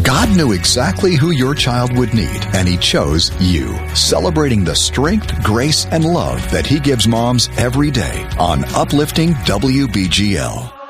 God knew exactly who your child would need, and He chose you. Celebrating the strength, grace, and love that He gives moms every day on Uplifting WBGL.